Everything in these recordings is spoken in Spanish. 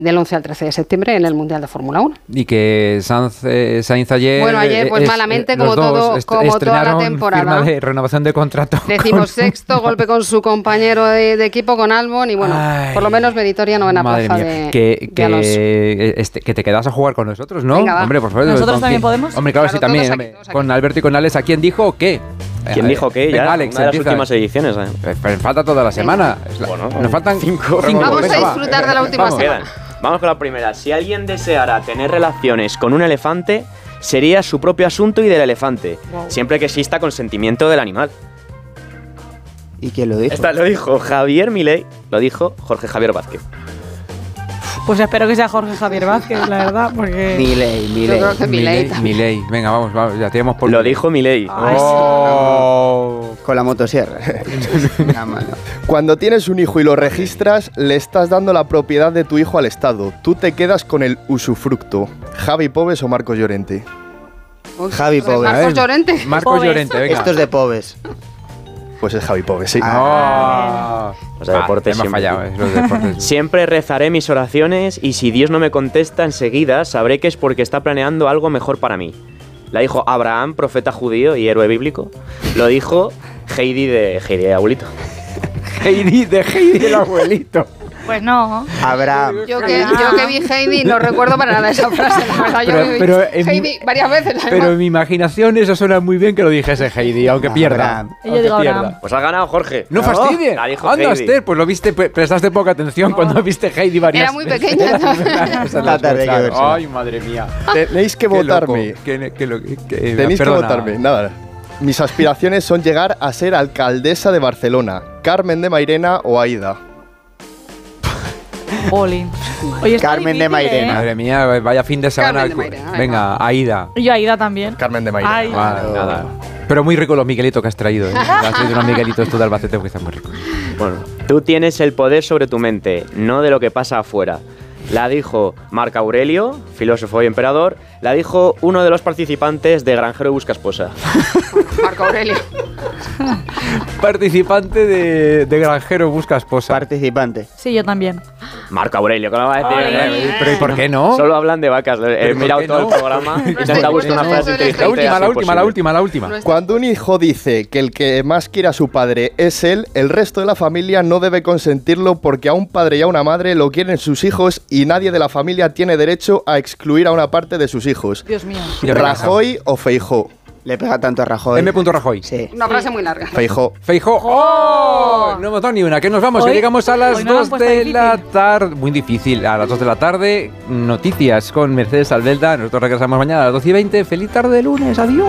del 11 al 13 de septiembre en el Mundial de Fórmula 1. Y que Sainz ayer... Bueno, ayer pues malamente, como toda la temporada. Firma de renovación de contrato. Decimosexto, golpe con su compañero de equipo, con Albon, y bueno, por lo menos meritoria novena plaza que te quedas a jugar con nosotros, ¿no? Venga, hombre, por favor. ¿Nosotros también podemos? Hombre, claro, sí, también. Aquí. Con Alberto y con Alex, ¿a quién dijo qué? ¿Quién dijo qué? Ya, Alex, una de las últimas ediciones. Pero falta toda la semana. Bueno, nos faltan 5. Vamos a disfrutar de la última semana. Vamos con la primera. Si alguien deseara tener relaciones con un elefante, sería su propio asunto y del elefante, siempre que exista consentimiento del animal. ¿Y quién lo dijo? Esta lo dijo Javier Milei, lo dijo Jorge Javier Vázquez. Pues espero que sea Jorge Javier Vázquez, la verdad, porque... Milei. Venga, vamos, ya tenemos por... Lo dijo Milei. Con la motosierra. Cuando tienes un hijo y lo registras, le estás dando la propiedad de tu hijo al Estado. Tú te quedas con el usufructo. ¿Javi Pobes o Marcos Llorente? Javi Pobes. Marcos Llorente. Marcos Llorente, venga. Esto es de Pobes. Pues es Javi Pobes, sí. O sea, deportes hemos fallado, los deportes. Siempre rezaré mis oraciones y si Dios no me contesta enseguida, sabré que es porque está planeando algo mejor para mí. La dijo Abraham, profeta judío y héroe bíblico. Lo dijo Heidi de abuelito. Heidi el abuelito. Pues no. Abraham. Yo que vi Heidi no recuerdo para nada esa frase. La verdad, yo vi Heidi varias veces. Además. Pero en mi imaginación eso suena muy bien que lo dijese Heidi, aunque pierda. Yo digo Abraham. Pues has ganado, Jorge. No fastidies. La dijo Anda, Heidi. Esther, pues lo viste, prestaste poca atención cuando viste Heidi varias Era muy pequeña. Ay, madre mía. Tenéis que votarme. Tenéis que votarme. Nada. Mis aspiraciones son llegar a ser alcaldesa de Barcelona. Carmen de Mairena o Aida. Oli. Oye, Carmen de Mairena. Madre mía, vaya fin de semana. Venga, Aida. Yo Aida también. Carmen de Mairena. Vale, nada. Pero muy rico los miguelitos que has traído. Has traído unos miguelitos tú de Albacete que están muy ricos. Bueno, tú tienes el poder sobre tu mente, no de lo que pasa afuera. La dijo Marco Aurelio, filósofo y emperador. La dijo uno de los participantes de Granjero Busca Esposa. Marco Aurelio. Participante de Granjero Busca Esposa. Participante. Sí, yo también. Marco Aurelio, ¿cómo lo va a decir? Pero ¿y por qué no? Solo hablan de vacas. He mirado todo el programa y intenta buscar una frase inteligente. La última. Cuando un hijo dice que el que más quiere a su padre es él, el resto de la familia no debe consentirlo porque a un padre y a una madre lo quieren sus hijos y nadie de la familia tiene derecho a excluir a una parte de sus hijos. Dios mío. ¿Rajoy o Feijóo? Le pega tanto a Rajoy. M. Rajoy. Sí. Una frase muy larga. Feijóo. ¡Oh! No hemos dado ni una. Que nos vamos, que llegamos a las 2 de la tarde. Muy difícil. A las 2 de la tarde, noticias con Mercedes Albelda. Nosotros regresamos mañana a las 12:20. Feliz tarde de lunes. Adiós.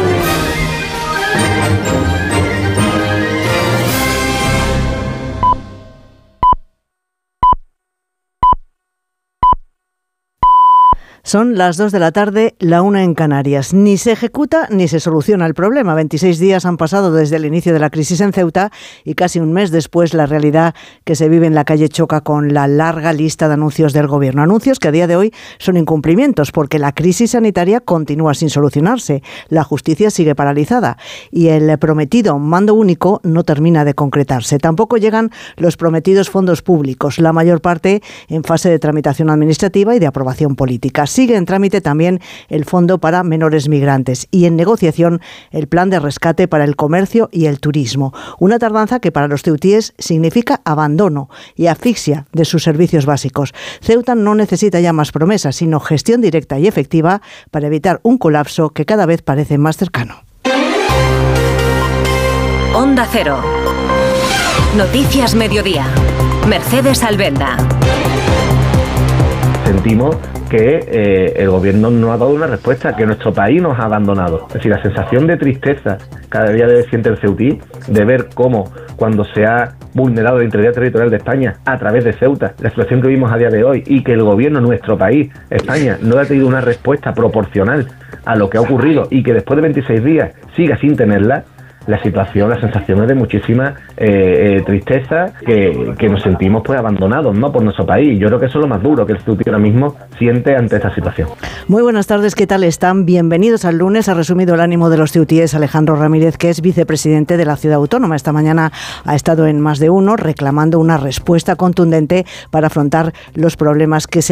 Son las 2 de la tarde, la 1 en Canarias. Ni se ejecuta ni se soluciona el problema. 26 días han pasado desde el inicio de la crisis en Ceuta y casi un mes después la realidad que se vive en la calle choca con la larga lista de anuncios del Gobierno. Anuncios que a día de hoy son incumplimientos porque la crisis sanitaria continúa sin solucionarse. La justicia sigue paralizada y el prometido mando único no termina de concretarse. Tampoco llegan los prometidos fondos públicos, la mayor parte en fase de tramitación administrativa y de aprobación política. Sigue en trámite también el Fondo para Menores Migrantes y en negociación el Plan de Rescate para el Comercio y el Turismo. Una tardanza que para los ceutíes significa abandono y asfixia de sus servicios básicos. Ceuta no necesita ya más promesas, sino gestión directa y efectiva para evitar un colapso que cada vez parece más cercano. Onda Cero. Noticias Mediodía. Mercedes Albelda. Sentimos que el gobierno no ha dado una respuesta, que nuestro país nos ha abandonado. Es decir, la sensación de tristeza cada día siente el ceutí de ver cómo cuando se ha vulnerado la integridad territorial de España a través de Ceuta, la situación que vimos a día de hoy y que el gobierno, nuestro país, España, no ha tenido una respuesta proporcional a lo que ha ocurrido y que después de 26 días siga sin tenerla, la situación, la sensación es de muchísima tristeza, que nos sentimos pues abandonados, ¿no?, por nuestro país. Yo creo que eso es lo más duro que el ceutí ahora mismo siente ante esta situación. Muy buenas tardes, ¿qué tal están? Bienvenidos al lunes. Ha resumido el ánimo de los ceutíes Alejandro Ramírez, que es vicepresidente de la ciudad autónoma. Esta mañana ha estado en Más de Uno reclamando una respuesta contundente para afrontar los problemas que se